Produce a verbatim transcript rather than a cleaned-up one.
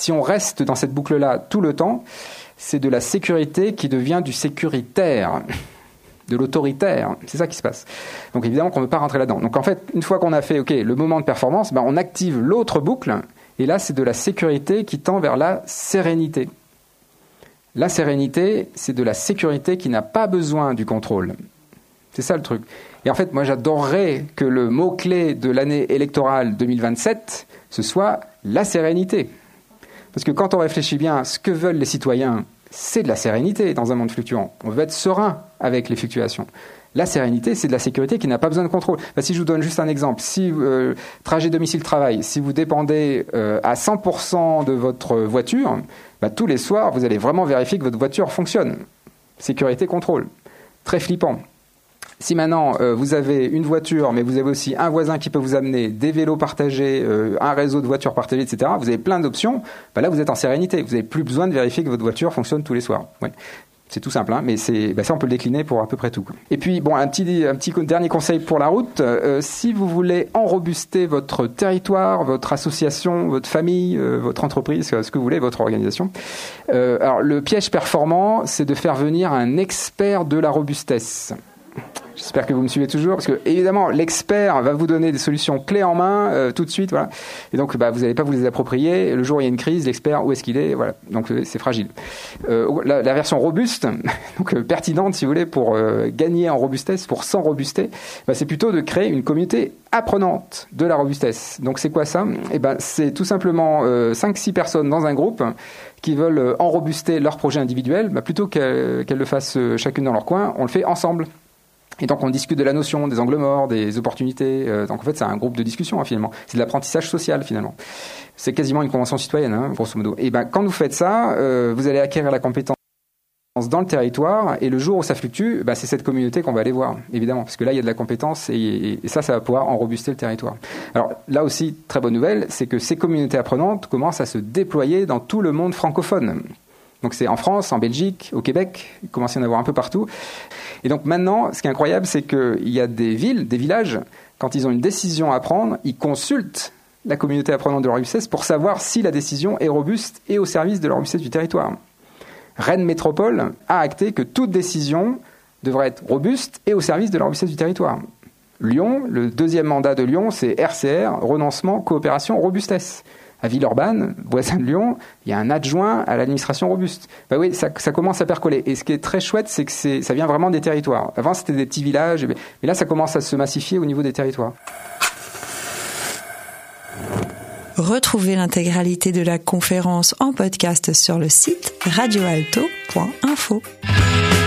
Si on reste dans cette boucle-là tout le temps, c'est de la sécurité qui devient du sécuritaire, de l'autoritaire. C'est ça qui se passe. Donc évidemment qu'on ne veut pas rentrer là-dedans. Donc en fait, une fois qu'on a fait okay, le moment de performance, ben, on active l'autre boucle, et là c'est de la sécurité qui tend vers la sérénité. La sérénité, c'est de la sécurité qui n'a pas besoin du contrôle. C'est ça le truc. Et en fait, moi j'adorerais que le mot-clé de l'année électorale deux mille vingt-sept, ce soit la sérénité. Parce que quand on réfléchit bien, ce que veulent les citoyens, c'est de la sérénité dans un monde fluctuant. On veut être serein avec les fluctuations. La sérénité, c'est de la sécurité qui n'a pas besoin de contrôle. Enfin, si je vous donne juste un exemple, si euh, trajet domicile-travail, si vous dépendez euh, à cent pour cent de votre voiture, bah, tous les soirs, vous allez vraiment vérifier que votre voiture fonctionne. Sécurité, contrôle. Très flippant. Si maintenant euh, vous avez une voiture, mais vous avez aussi un voisin qui peut vous amener des vélos partagés, euh, un réseau de voitures partagées, et cetera, vous avez plein d'options, bah là vous êtes en sérénité. Vous n'avez plus besoin de vérifier que votre voiture fonctionne tous les soirs. Ouais. C'est tout simple, hein, mais c'est, bah ça on peut le décliner pour à peu près tout. Et puis bon, un petit, un petit dernier conseil pour la route. Euh, si vous voulez enrobuster votre territoire, votre association, votre famille, euh, votre entreprise, ce que vous voulez, votre organisation, euh, alors le piège performant, c'est de faire venir un expert de la robustesse. J'espère que vous me suivez toujours, parce que évidemment l'expert va vous donner des solutions clés en main euh, tout de suite, voilà. Et donc bah, vous n'allez pas vous les approprier. Le jour où il y a une crise, l'expert où est-ce qu'il est, voilà. Donc euh, c'est fragile. Euh, la, la version robuste, donc euh, pertinente si vous voulez pour euh, gagner en robustesse, pour s'enrobuster, bah, c'est plutôt de créer une communauté apprenante de la robustesse. Donc c'est quoi ça ? Eh ben c'est tout simplement euh, cinq six personnes dans un groupe qui veulent euh, enrobuster leur projet individuel, bah, plutôt qu'elles, qu'elles le fassent euh, chacune dans leur coin, on le fait ensemble. Et donc on discute de la notion, des angles morts, des opportunités. Euh, donc en fait c'est un groupe de discussion hein, finalement. C'est de l'apprentissage social finalement. C'est quasiment une convention citoyenne, hein, grosso modo. Et ben quand vous faites ça, euh, vous allez acquérir la compétence dans le territoire, et le jour où ça fluctue, ben, c'est cette communauté qu'on va aller voir, évidemment, parce que là il y a de la compétence, et, et, et ça, ça va pouvoir enrobuster le territoire. Alors là aussi, très bonne nouvelle, c'est que ces communautés apprenantes commencent à se déployer dans tout le monde francophone. Donc c'est en France, en Belgique, au Québec, il commence à y en avoir un peu partout. Et donc maintenant, ce qui est incroyable, c'est qu'il y a des villes, des villages, quand ils ont une décision à prendre, ils consultent la communauté apprenante de leur robustesse pour savoir si la décision est robuste et au service de la robustesse du territoire. Rennes Métropole a acté que toute décision devrait être robuste et au service de la robustesse du territoire. Lyon, le deuxième mandat de Lyon, c'est R C R, renoncement, coopération, robustesse. À Villeurbanne, voisin de Lyon, il y a un adjoint à l'administration robuste. Ben oui, ça, ça commence à percoler. Et ce qui est très chouette, c'est que c'est, ça vient vraiment des territoires. Avant, c'était des petits villages, mais là, ça commence à se massifier au niveau des territoires. Retrouvez l'intégralité de la conférence en podcast sur le site radio alto point info.